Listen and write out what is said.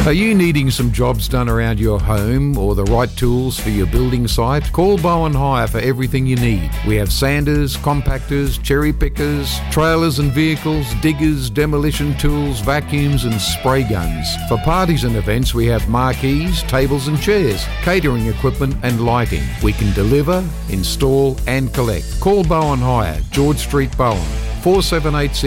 Are you needing some jobs done around your home or the right tools for your building site? Call Bowen Hire for everything you need. We have sanders, compactors, cherry pickers, trailers and vehicles, diggers, demolition tools, vacuums and spray guns. For parties and events, we have marquees, tables and chairs, catering equipment and lighting. We can deliver, install and collect. Call Bowen Hire, George Street, Bowen, 4786